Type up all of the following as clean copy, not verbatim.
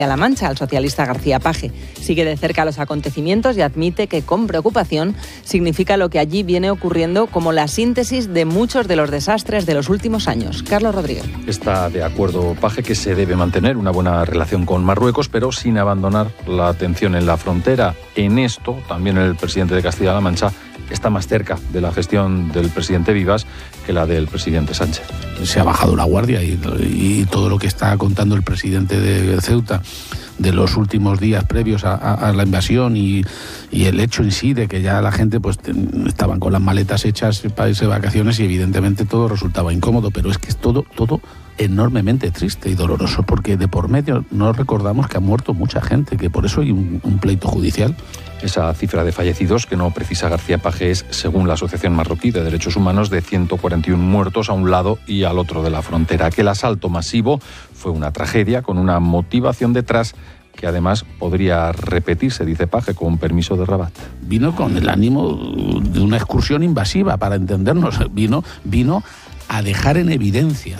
La Mancha, al socialista García Page. Sigue de cerca los acontecimientos y admite que con preocupación significa lo que allí viene ocurriendo como la síntesis de muchos de los desastres de los últimos años. Carlos Rodríguez. Está de acuerdo Page que se debe mantener una buena relación con Marruecos, pero sin abandonar la atención en la frontera. En esto, también el presidente de Castilla-La Mancha está más cerca de la gestión del presidente Vivas que la del presidente Sánchez. Se ha bajado la guardia y todo lo que está contando el presidente de Ceuta de los últimos días previos a la invasión y el hecho en sí de que ya la gente pues estaban con las maletas hechas para irse de vacaciones y evidentemente todo resultaba incómodo, pero es que es todo enormemente triste y doloroso porque de por medio no recordamos que ha muerto mucha gente, que por eso hay un pleito judicial. Esa cifra de fallecidos que no precisa García Page es, según la Asociación Marroquí de Derechos Humanos, de 141 muertos a un lado y al otro de la frontera. Que el asalto masivo fue una tragedia con una motivación detrás que además podría repetirse, dice Page, con permiso de Rabat. Vino con el ánimo de una excursión invasiva, para entendernos. Vino a dejar en evidencia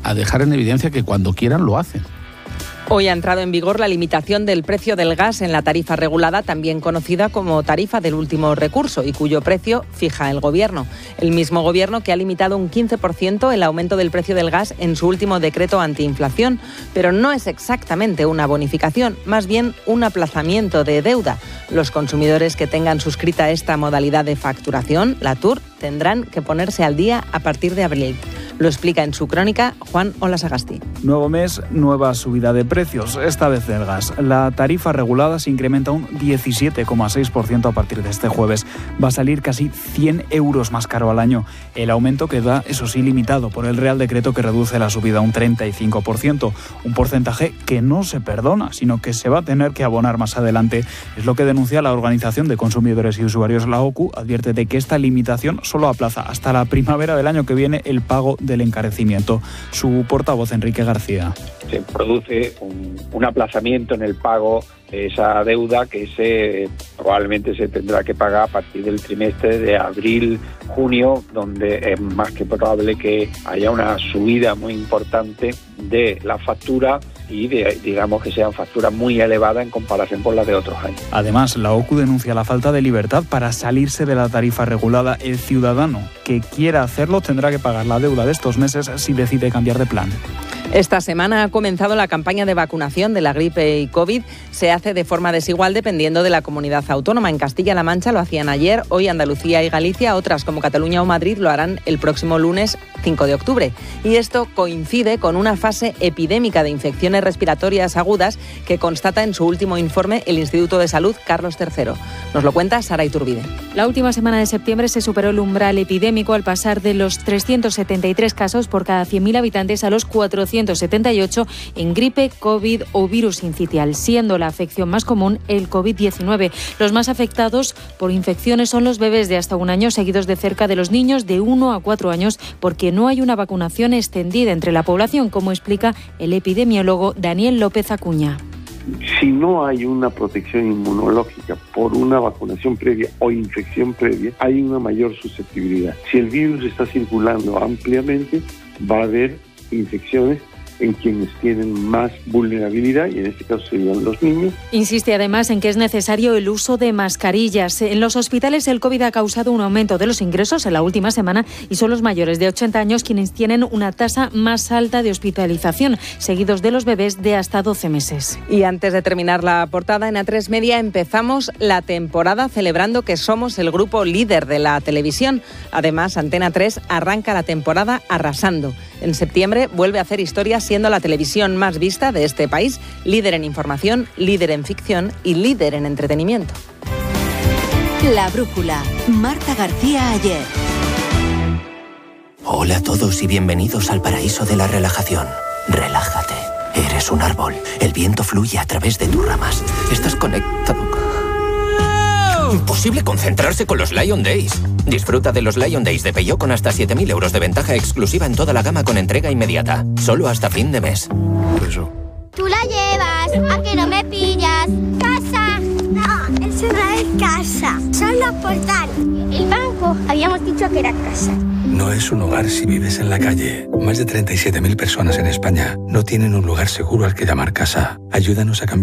que cuando quieran lo hacen. Hoy ha entrado en vigor la limitación del precio del gas en la tarifa regulada, también conocida como tarifa del último recurso, y cuyo precio fija el Gobierno. El mismo Gobierno que ha limitado un 15% el aumento del precio del gas en su último decreto antiinflación. Pero no es exactamente una bonificación, más bien un aplazamiento de deuda. Los consumidores que tengan suscrita esta modalidad de facturación, la TUR, tendrán que ponerse al día a partir de abril. Lo explica en su crónica Juan Olasagasti. Nuevo mes, nueva subida de precios, esta vez del gas. La tarifa regulada se incrementa un 17,6% a partir de este jueves. Va a salir casi 100 euros más caro al año. El aumento queda, eso sí, limitado por el Real Decreto que reduce la subida a un 35%. Un porcentaje que no se perdona, sino que se va a tener que abonar más adelante. Es lo que denuncia la Organización de Consumidores y Usuarios, la OCU. Advierte de que esta limitación solo aplaza hasta la primavera del año que viene el pago del encarecimiento. Su portavoz, Enrique García. Se produce un aplazamiento en el pago de esa deuda que probablemente se tendrá que pagar a partir del trimestre de abril-junio, donde es más que probable que haya una subida muy importante de la factura y digamos que sean facturas muy elevadas en comparación con las de otros años. Además, la OCU denuncia la falta de libertad para salirse de la tarifa regulada. El ciudadano que quiera hacerlo tendrá que pagar la deuda de estos meses si decide cambiar de plan. Esta semana ha comenzado la campaña de vacunación de la gripe y COVID. Se hace de forma desigual dependiendo de la comunidad autónoma. En Castilla-La Mancha lo hacían ayer, hoy Andalucía y Galicia. Otras como Cataluña o Madrid lo harán el próximo lunes 5 de octubre. Y esto coincide con una fase epidémica de infecciones respiratorias agudas que constata en su último informe el Instituto de Salud Carlos III. Nos lo cuenta Sara Iturbide. La última semana de septiembre se superó el umbral epidémico al pasar de los 373 casos por cada 100.000 habitantes a los 478 en gripe, COVID o virus sincitial, siendo la afección más común el COVID-19. Los más afectados por infecciones son los bebés de hasta 1 año, seguidos de cerca de los niños de 1 a 4 años, porque no hay una vacunación extendida entre la población, como explica el epidemiólogo Daniel López Acuña. Si no hay una protección inmunológica por una vacunación previa o infección previa, hay una mayor susceptibilidad. Si el virus está circulando ampliamente, va a haber infecciones en quienes tienen más vulnerabilidad, y en este caso serían los niños. Insiste además en que es necesario el uso de mascarillas. En los hospitales el COVID ha causado un aumento de los ingresos en la última semana y son los mayores de 80 años quienes tienen una tasa más alta de hospitalización, seguidos de los bebés de hasta 12 meses. Y antes de terminar la portada, en A3 Media empezamos la temporada celebrando que somos el grupo líder de la televisión. Además, Antena 3 arranca la temporada arrasando. En septiembre vuelve a hacer historia siendo la televisión más vista de este país, líder en información, líder en ficción y líder en entretenimiento. La brújula, Marta García Ayer. Hola a todos y bienvenidos al paraíso de la relajación. Relájate, eres un árbol, el viento fluye a través de tus ramas, estás conectado. Imposible concentrarse con los Lion Days. Disfruta de los Lion Days de Peugeot con hasta 7.000 euros de ventaja exclusiva en toda la gama con entrega inmediata. Solo hasta fin de mes. Eso. Tú la llevas, ¿a que no me pillas? ¡Casa! No, eso no es casa. Solo portal. El banco habíamos dicho que era casa. no es un hogar si vives en la calle. Más de 37.000 personas en España no tienen un lugar seguro al que llamar casa. Ayúdanos a cambiar